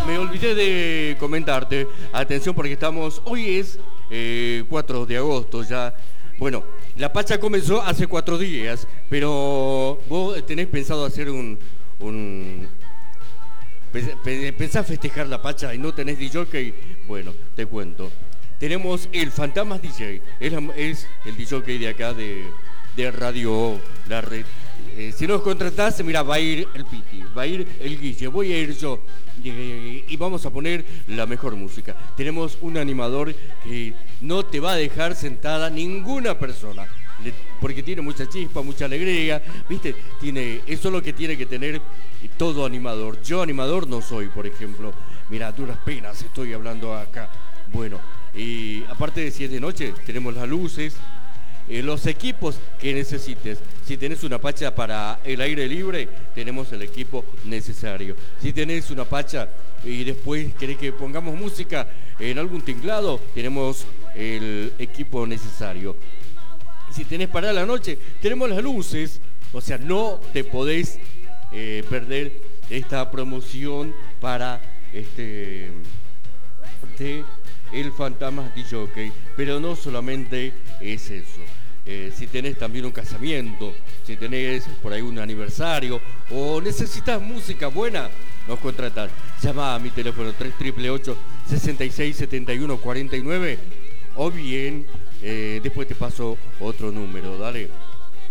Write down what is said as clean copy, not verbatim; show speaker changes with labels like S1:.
S1: Me olvidé de comentarte, atención porque hoy es 4 de agosto ya. Bueno, la Pacha comenzó hace 4 días, pero vos tenés pensado hacer un ¿pensás festejar la Pacha y no tenés DJ? Bueno, te cuento. Tenemos el Fantasmas DJ, es el DJ de acá de Radio La Red. Si nos contratás, mira, va a ir el Piti, va a ir el Guille, voy a ir yo y vamos a poner la mejor música. Tenemos un animador que no te va a dejar sentada ninguna persona, porque tiene mucha chispa, mucha alegría, ¿viste? Eso es lo que tiene que tener todo animador. Yo animador no soy, por ejemplo. Mira, a duras penas estoy hablando acá. Bueno, y aparte de si es de noche, tenemos las luces. Los equipos que necesites. Si tenés una pacha para el aire libre, tenemos el equipo necesario. Si tenés una pacha y después querés que pongamos música en algún tinglado, tenemos el equipo necesario. Si tenés para la noche, tenemos las luces. O sea, no te podés perder esta promoción para el Fantasmas DJ. Pero no solamente es eso. Si tenés también un casamiento, si tenés por ahí un aniversario o necesitas música buena, nos contratás. Llama a mi teléfono 3888-667149 o bien después te paso otro número, dale.